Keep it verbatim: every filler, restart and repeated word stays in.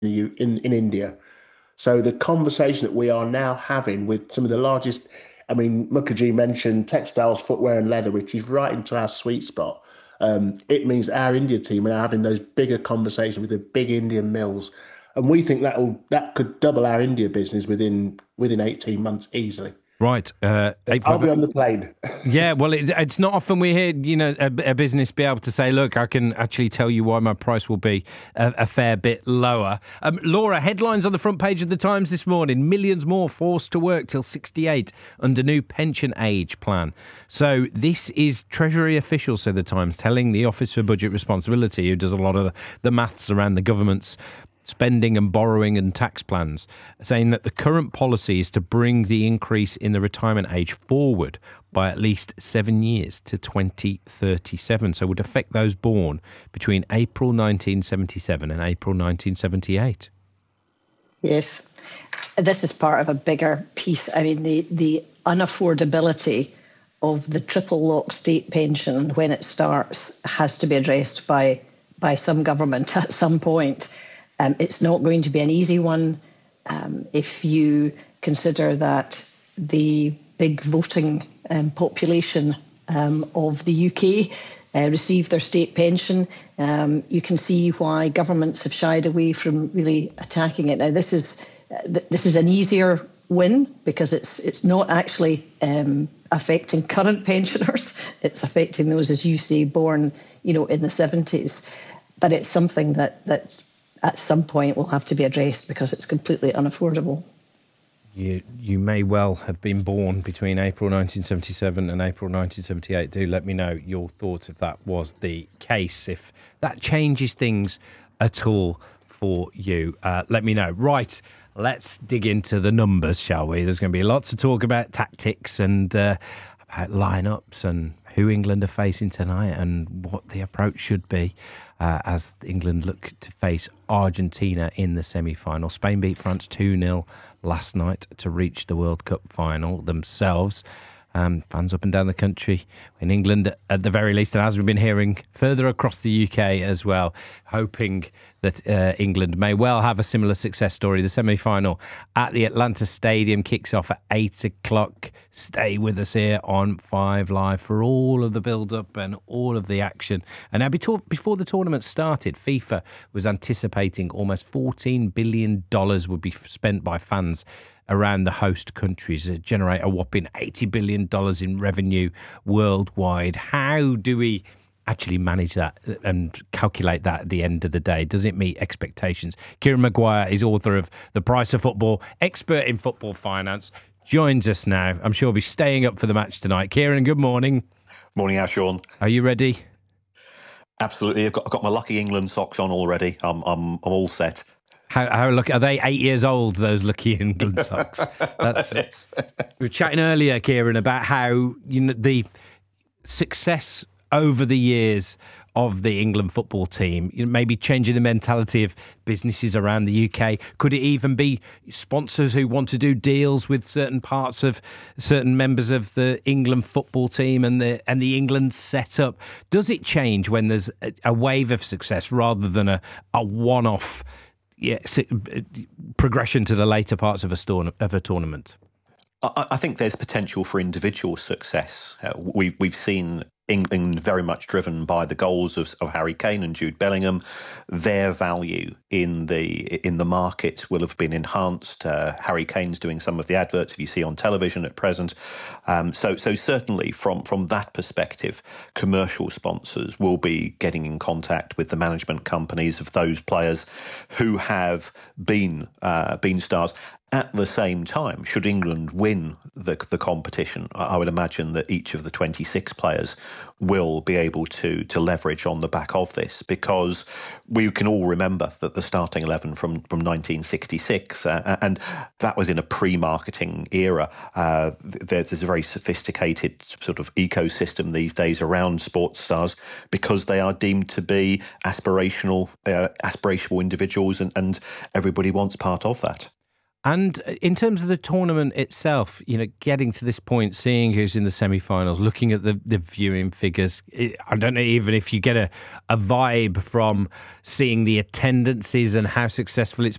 in, in in India. So the conversation that we are now having with some of the largest, I mean, Mukherjee mentioned textiles, footwear, and leather, which is right into our sweet spot. Um, it means our India team are now having those bigger conversations with the big Indian mills, and we think that will that could double our India business within within eighteen months easily. Right. Uh, eight I'll five. be on the plane. Yeah, well, it, it's not often we hear, you know, a, a business be able to say, look, I can actually tell you why my price will be a, a fair bit lower. Um, Laura, headlines on the front page of the Times this morning. Millions more forced to work till sixty-eight under new pension age plan. So this is Treasury officials, said the Times, telling the Office for Budget Responsibility, who does a lot of the, the maths around the government's spending and borrowing and tax plans, saying that the current policy is to bring the increase in the retirement age forward by at least seven years to twenty thirty-seven. So it would affect those born between April nineteen seventy-seven and April nineteen seventy-eight. Yes, this is part of a bigger piece. I mean, the, the unaffordability of the triple lock state pension when it starts has to be addressed by, by some government at some point. Um, it's not going to be an easy one um, if you consider that the big voting um, population um, of the U K uh, receive their state pension. Um, you can see why governments have shied away from really attacking it. Now, this is uh, th- this is an easier win because it's it's not actually um, affecting current pensioners. It's affecting those, as you say, born you know in the seventies. But it's something that that. at some point will have to be addressed because it's completely unaffordable. You you may well have been born between April nineteen seventy-seven and April nineteen seventy-eight. Do let me know your thoughts if that was the case, if that changes things at all for you. Uh, let me know. Right, let's dig into the numbers, shall we? There's going to be lots to talk about tactics and uh, about lineups and who England are facing tonight and what the approach should be uh, as England look to face Argentina in the semi-final. Spain beat France two nil last night to reach the World Cup final themselves. Um, fans up and down the country in England, at the very least, and as we've been hearing, further across the U K as well, hoping that uh, England may well have a similar success story. The semi-final at the Atlanta Stadium kicks off at eight o'clock. Stay with us here on Five Live for all of the build-up and all of the action. And now, before the tournament started, FIFA was anticipating almost fourteen billion dollars would be spent by fans around the host countries, uh, generate a whopping eighty billion dollars in revenue worldwide. How do we actually manage that and calculate that at the end of the day? Does it meet expectations? Kieran Maguire is author of The Price of Football, expert in football finance, joins us now. I'm sure he'll be staying up for the match tonight. Kieran, good morning. Morning, Al Sean. Are you ready? Absolutely. I've got, I've got my lucky England socks on already. I'm I'm, I'm all set. How, how lucky are they? Eight years old, those lucky England socks. That's we were chatting earlier, Kieran, about how you know the success over the years of the England football team, you know, maybe changing the mentality of businesses around the U K. Could it even be sponsors who want to do deals with certain parts of certain members of the England football team and the and the England setup? Does it change when there's a, a wave of success rather than a, a one-off? Yeah, progression to the later parts of a storm, of a tournament? I, I think there's potential for individual success. Uh, we, we've seen England very much driven by the goals of, of Harry Kane and Jude Bellingham. Their value in the in the market will have been enhanced. Uh, Harry Kane's doing some of the adverts you see on television at present. Um, so so certainly from, from that perspective, commercial sponsors will be getting in contact with the management companies of those players who have been uh, been stars. At the same time, should England win the the competition, I would imagine that each of the twenty-six players will be able to to leverage on the back of this, because we can all remember that the starting eleven from, from nineteen sixty-six, uh, and that was in a pre-marketing era. Uh, there's, there's a very sophisticated sort of ecosystem these days around sports stars because they are deemed to be aspirational, uh, aspirational individuals, and, and everybody wants part of that. And in terms of the tournament itself, you know, getting to this point, seeing who's in the semi-finals, looking at the, the viewing figures, I don't know even if you get a, a vibe from seeing the attendances and how successful it's